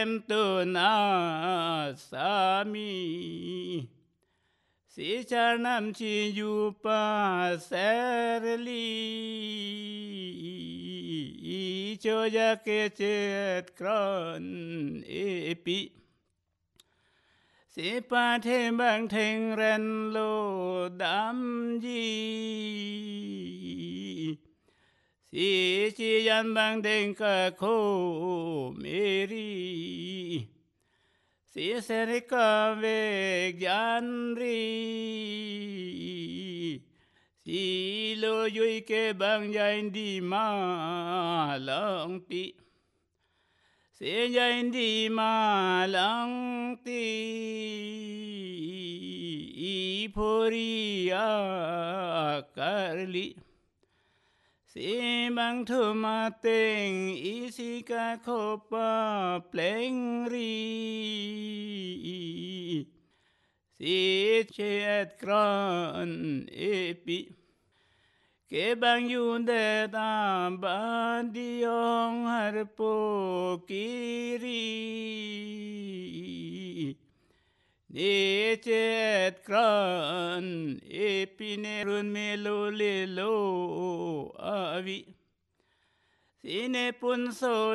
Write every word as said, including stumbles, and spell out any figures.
em tu na sa mi si cha nam chi yu pa ser li cho ya ke chết kron epi si pa thêm bang theng ren lo đam ji si chi yan bang đeng ka khô meri si se ka ve gyan ri si lo yui ke bang yain di ma lang pi si yain di ma lang ti i phori a karli si bang thu ma teng i si ka kho pa pleng ri si chết kron epi ke bang yun de ta ban di ong har po kiri ni chết kron epi ne run me lo le lo avi si ne pun so